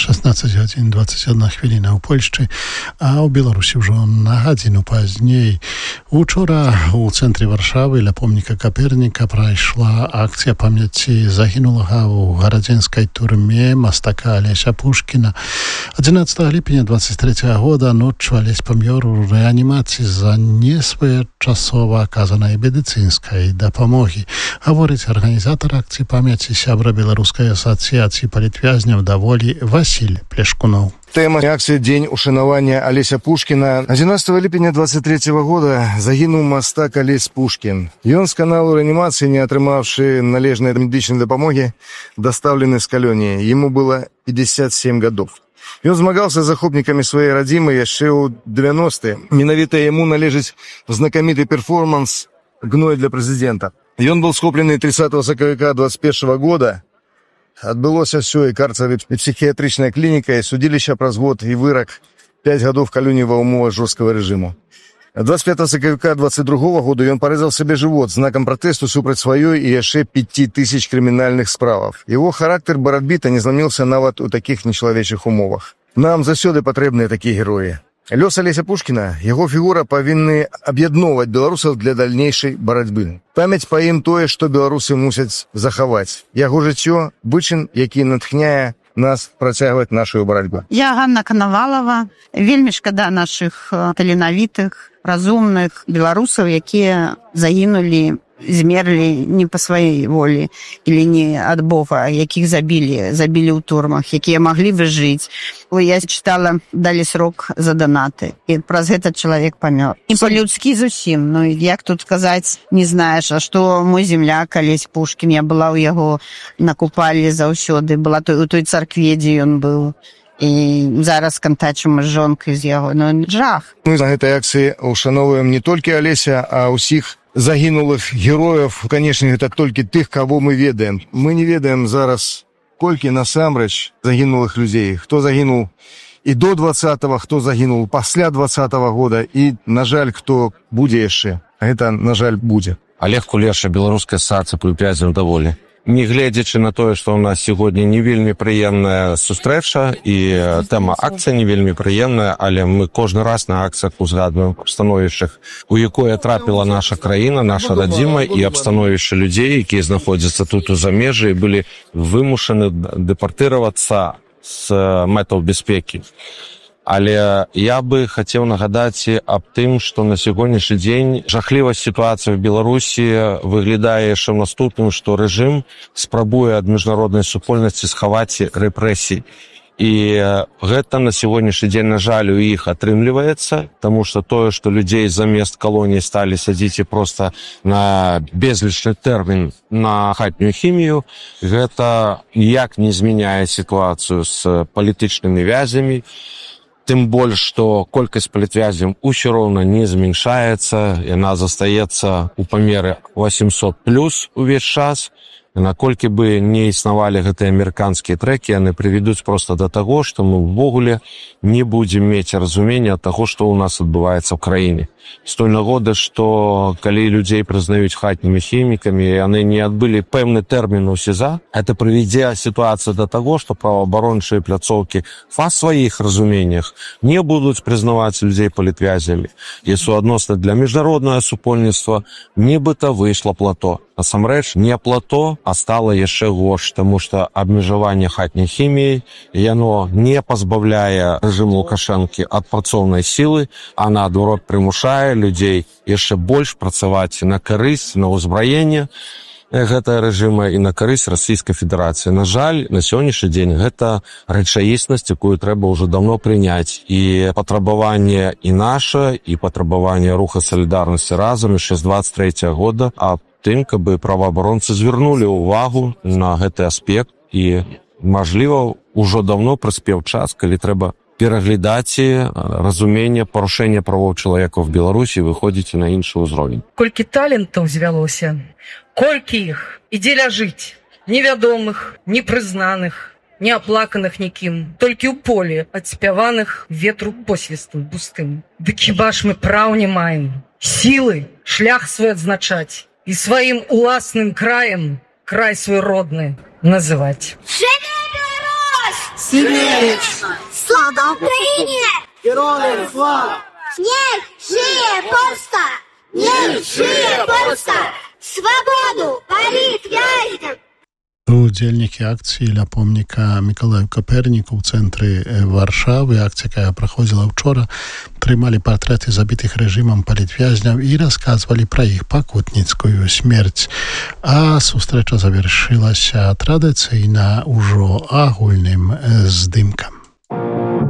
16 гадзін 21 хвіліна ў Польшчы, а ў Беларусі ўжо на гадзіну пазней. Учора у цэнтры Варшавы ля помніка Каперніка прайшла акцыя памяці загінулага ў гарадзенскай турме мастака Алеся Пушкіна. 11 ліпеня 23 года ноччу Алесь памёр у рэанімацыі з-за несвоечасова аказанай медыцынскай дапамогі. Гаворыць арганізатар акцыі памяці сябра Беларускай асацыяцыі палітвязняў даволі Василь Плешкунов. Тема акции «День ушанования Олеся Пушкина». 11 липеня 23 года загинул мастак Олесь Пушкин. Ён з каналу реанимации, не атрымаўшы належной медычнай дапамогі, доставлены з калоніі. Ему было 57 годов. Ён змагаўся з захопнікамі сваёй радзімы яшчэ ў 90-е. Менавіта яму належыць знакаміты перформанс «Гной для президента». Ён был схоплены 30 сакавіка 21 года. Адбылося ўсё і карцер, і псіхіятрычная клініка, і судзілішча праз год, і вырак 5 гадоў калоніі ва ўмовах жорсткага рэжыму. 25 сакавіка 22 года ён парэзаў сабе жывот знакам пратэсту супраць сваёй і яшчэ 5000 крымінальных справаў. Яго характар барадбіта не зламіўся нават у такіх нечалавечых умовах. Нам заўсёды патрэбныя такія героі. Лёс Алеся Пушкіна, яго фігура павінны аб'ядноўваць беларусаў для дальнейшай барацьбы. Памяць па ім тое, што беларусы мусяць захаваць. Яго жыццё – вычын, які натхняе нас працягваць нашу барацьбу. Я Ганна Канавалова. Вельмі шкада нашых таленавітых, разумных беларусаў, якія загінулі, змерлі не па сваёй волі или не ад Бога, якіх забілі ў турмах, якія маглі выжыць. Я чытала, далі срок за данаты, і праз гэта чалавек памёр. І па-людскі зусім, як тут сказаць, не знаеш, а што мой земляк Алесь Пушкін, я была ў яго на купалі заўсёды, была у той царкве, дзе ён быў. І зараз кантачым з жонкай з яго, жах. Мы на гэтай акцыі ушановуем не толькі Алеся, а ўсіх загінулых герояў. Канешне, гэта толькі тых, каго мы ведаем. Мы не ведаем зараз, колькі насамрэч загінулых людзей. Хто загінуў і до 20-го, хто загінуў пасля 20-го года, і, на жаль, хто будзе яшчэ. Гэта, на жаль, будзе. Олег Кулеша, Беларуская асацыяцыя палітвязняў даволі. Не гледзячы на тое, што ў нас сёння не вельмі прыемная сустрэча і тэма акцыі не вельмі прыемная, але мы кожны раз на акцыях узгадваем аб становішчах, у якое трапіла наша краіна, наша радзіма, і аб становішчы людзей, якія знаходзяцца тут у замежжы і былі вымушаны дэпартыравацца з мэтаў бяспекі. Але я бы хацеў нагадаць аб тым, што на сягонняшні дзень жахлівасць сітуацыі ў Беларусі выглядае яшчэ ў наступным, што рэжым спрабуе ад міжнароднай супольнасці схаваць рэпрэсій. І гэта на сягонняшні дзень, на жаль, у іх атрымліваецца, таму што тое, што людзей замест калоніі сталі садзіць і проста на безлічны тэрмін на хатнюю хімію, гэта ніяк не змяняе сітуацыю з палітычнымі вязямі. Тым больш, што колькасць палітвязняў усё роўна не змяншаецца, яна застаецца ў памеры 800+ увесь час. Наколькі бы не існавалі гэтыя амерыканскія трэкі, яны прывядуць проста да таго, што мы ўвогуле не будзем мець разумення ад таго, што ў нас адбываецца ў краіне. З той нагоды, што калі людзей прызнаюць хатнімі хімікамі, яны не адбылі пэўны тэрмін у СІЗА, гэта прывядзе сітуацыю да таго, што праваабарончыя пляцоўкі па сваіх разуменнях не будуць прызнаваць людзей палітвязямі. І суадносна для міжнароднага супольніцтва нібыта выйшла плато. Насамрэч, не плато, а стала яшчэ горш, таму што абмежаванне хатняй хіміяй, яно не пазбаўляе рэжым Лукашэнкі ад працоўнай сілы, а наадварот прымушае людзей яшчэ больш працаваць на карысць, на ўзбраенне гэтага рэжыма і на карысць Расійскай Федэрацыі. На жаль, на сённяшні дзень гэта рэчаіснасць, якую трэба ўжо даўно прыняць. І патрабаванне і наша, і патрабаванне руха салідарнасці разам яшчэ з 23 года, а тым, каб праваабаронцы звярнулі ўвагу на гэты аспект і, мажліва, ужо даўно прыспеў час, калі трэба пераглядаць разуменне парушэння правоў чалавека в Беларусі, выходзіць на іншы ўзровень. Колькі талентаў звялося, колькі іх, і дзе ляжыць, невядомых, непрызнаных, неаплаканых нікім, толькі ў полі адспяваных ветру посвістам пустым. Дык хіба ж мы праў не маем, сілы, шлях свой адзначаць, і сваім уласным краем край свой родны называць. Жыве Беларусь! Сінець! Слава Україні! Героям слава! Niech żyje Polska! Niech żyje Polska! Свободу політв'язням! Удзельнікі акцыі ля помніка Мікалаю Каперніку ў цэнтры Варшавы, акцыя, якая праходзіла ўчора, трымалі партрэты забітых рэжымам палітвязняў і расказвалі пра іх пакутніцкую смерць. А сустрэча завяршылася традыцыйна ўжо агульным здымкам.